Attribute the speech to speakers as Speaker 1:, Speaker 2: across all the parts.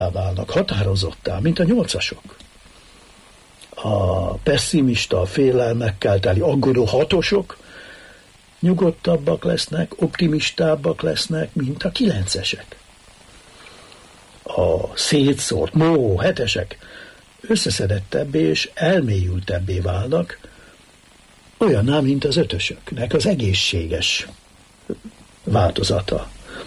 Speaker 1: válnak, határozottá, mint a 8-asok. A pesszimista, félelmekkel teli aggódó 6-osok nyugodtabbak lesznek, optimistábbak lesznek, mint a 9-esek. A szétszórt, 7-esek összeszedettebbé és elmélyültebbé válnak, olyanná, mint az 5-ösöknek az egészséges változata.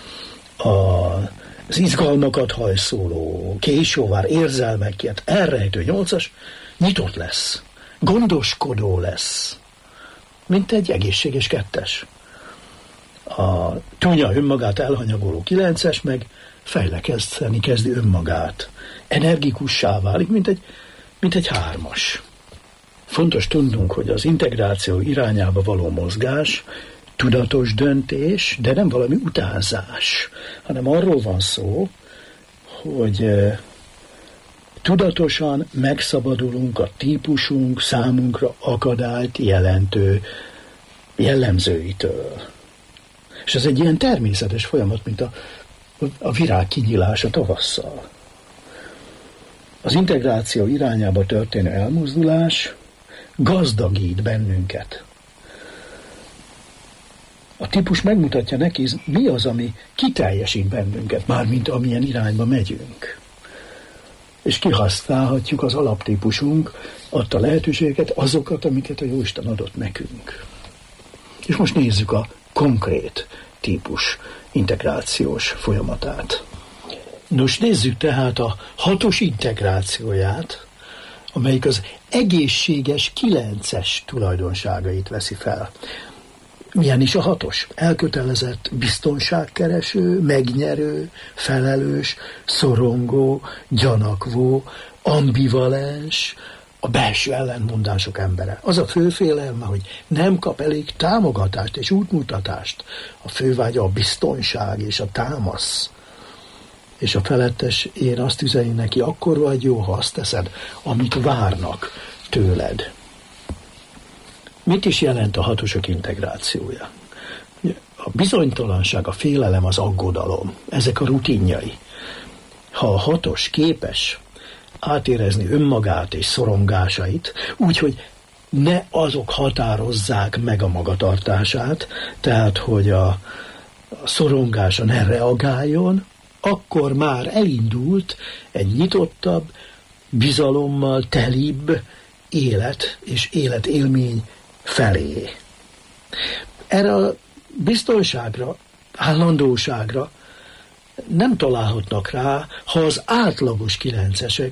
Speaker 1: Az izgalmakat hajszoló, késóvár érzelmeket elrejtő 8-as nyitott lesz, gondoskodó lesz, mint egy egészséges 2-es. A tunya önmagát elhanyagoló 9-es meg fejleszteni kezdi önmagát. Energikussá válik, mint egy 3-as. Fontos tudnunk, hogy az integráció irányába való mozgás tudatos döntés, de nem valami utánzás, hanem arról van szó, hogy tudatosan megszabadulunk a típusunk számunkra akadályt jelentő jellemzőitől. És ez egy ilyen természetes folyamat, mint a virág kinyílása tavasszal. Az integráció irányába történő elmozdulás gazdagít bennünket. A típus megmutatja neki, mi az, ami kiteljesít bennünket, mármint amilyen irányba megyünk. És kihasználhatjuk az alaptípusunk adta lehetőségeket, azokat, amiket a Jóisten adott nekünk. És most nézzük a konkrét típus integrációs folyamatát. Nos, nézzük tehát a 6-os integrációját, amelyik az egészséges 9-es tulajdonságait veszi fel. Milyen is a 6-os? Elkötelezett, biztonságkereső, megnyerő, felelős, szorongó, gyanakvó, ambivalens, a belső ellentmondások embere. Az a fő félelme, hogy nem kap elég támogatást és útmutatást. A fővágya a biztonság és a támasz. És a felettes én azt üzeni neki, akkor vagy jó, ha azt teszed, amit várnak tőled. Mit is jelent a 6-osok integrációja? A bizonytalanság, a félelem, az aggodalom. Ezek a rutinjai. Ha a 6-os képes átérezni önmagát és szorongásait, úgyhogy ne azok határozzák meg a magatartását, tehát hogy a szorongása ne reagáljon, akkor már elindult egy nyitottabb, bizalommal telibb élet és életélmény felé. Erre a biztonságra, állandóságra nem találhatnak rá, ha az átlagos 9-esek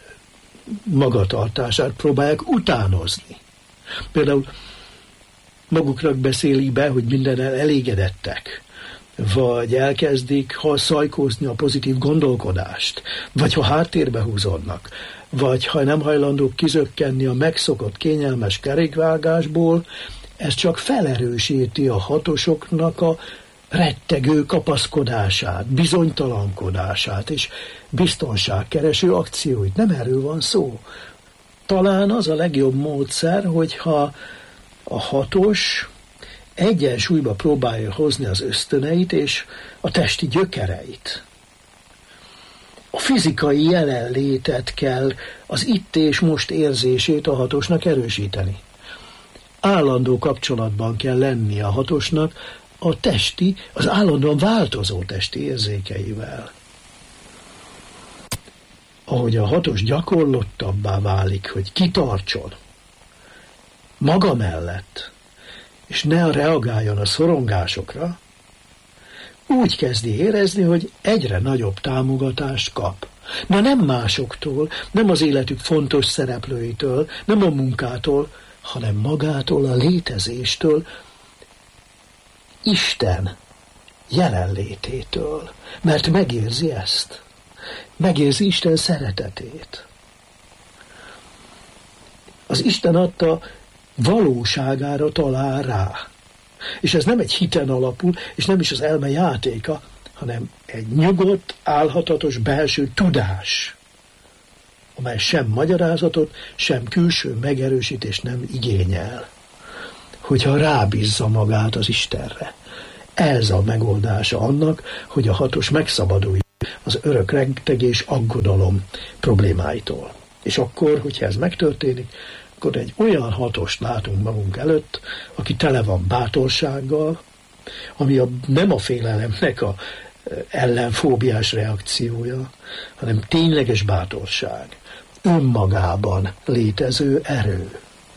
Speaker 1: magatartását próbálják utánozni. Például maguknak beszélik be, hogy mindennel elégedettek, vagy elkezdik szajkózni a pozitív gondolkodást, vagy ha háttérbe húzódnak, vagy ha nem hajlandók kizökkenni a megszokott kényelmes kerékvágásból, ez csak felerősíti a 6-osoknak a rettegő kapaszkodását, bizonytalankodását és biztonságkereső akcióit. Nem erről van szó. Talán az a legjobb módszer, hogyha a 6-os egyensúlyba próbálja hozni az ösztöneit és a testi gyökereit. A fizikai jelenlétet kell, az itt és most érzését a 6-osnak erősíteni. Állandó kapcsolatban kell lenni a 6-osnak a testi, az állandóan változó testi érzékeivel. Ahogy a 6-os gyakorlottabbá válik, hogy kitartson maga mellett, és ne reagáljon a szorongásokra, úgy kezdi érezni, hogy egyre nagyobb támogatást kap. Na nem másoktól, nem az életük fontos szereplőitől, nem a munkától, hanem magától, a létezéstől, Isten jelenlététől, mert megérzi ezt. Megérzi Isten szeretetét. Az Isten adta valóságára talál rá. És ez nem egy hiten alapul, és nem is az elme játéka, hanem egy nyugodt, álhatatos belső tudás, amely sem magyarázatot, sem külső megerősítést nem igényel, hogyha rábízza magát az Istenre. Ez a megoldása annak, hogy a 6-os megszabaduljon az örök rettegés, aggodalom problémáitól. És akkor, hogyha ez megtörténik, akkor egy olyan hatost látunk magunk előtt, aki tele van bátorsággal, ami nem a félelemnek a ellenfóbiás reakciója, hanem tényleges bátorság, önmagában létező erő.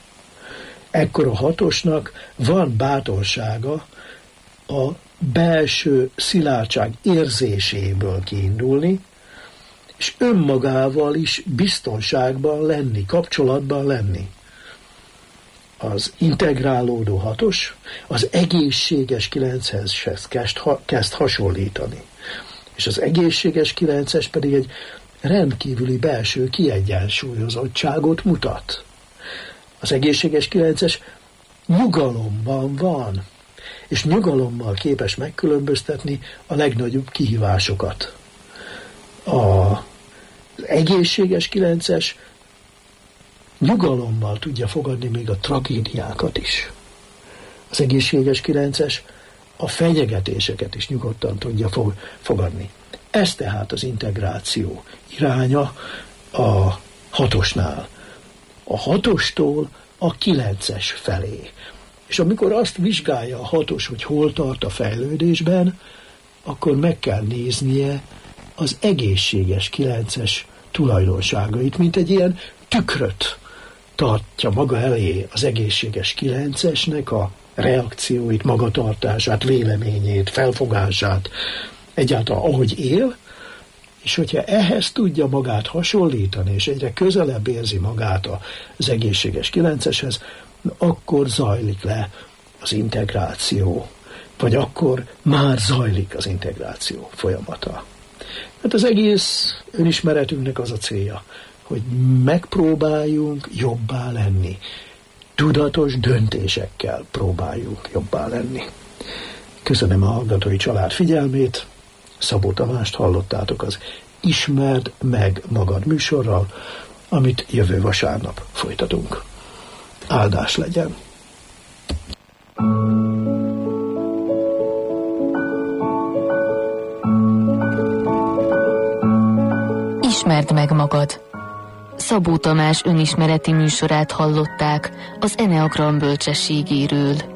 Speaker 1: Ekkor a hatosnak van bátorsága a belső szilárdság érzéséből kiindulni, és önmagával is biztonságban lenni, kapcsolatban lenni. Az integrálódó hatos az egészséges 9-hez kezd hasonlítani. És az egészséges 9-es pedig egy rendkívüli belső kiegyensúlyozottságot mutat. Az egészséges 9-es nyugalomban van, és nyugalommal képes megkülönböztetni a legnagyobb kihívásokat. Az egészséges 9-es nyugalommal tudja fogadni még a tragédiákat is. Az egészséges 9-es a fenyegetéseket is nyugodtan tudja fogadni. Ez tehát az integráció iránya a hatosnál. A hatostól a 9-es felé. És amikor azt vizsgálja a hatos, hogy hol tart a fejlődésben, akkor meg kell néznie az egészséges 9-es tulajdonságait, mint egy ilyen tükröt tartja maga elé az egészséges 9-esnek a reakcióit, magatartását, véleményét, felfogását, egyáltalán ahogy él, és hogyha ehhez tudja magát hasonlítani, és egyre közelebb érzi magát az egészséges 9-eshez, akkor zajlik le az integráció, vagy akkor már zajlik az integráció folyamata. Hát az egész önismeretünknek az a célja, hogy megpróbáljunk jobbá lenni. Tudatos döntésekkel próbáljunk jobbá lenni. Köszönöm a hallgatói család figyelmét. Szabó Tamást hallottátok az Ismerd meg magad műsorral, amit jövő vasárnap folytatunk. Áldás legyen!
Speaker 2: Ismerd meg magad! Szabó Tamás önismereti műsorát hallották az Eneagram bölcsességéről.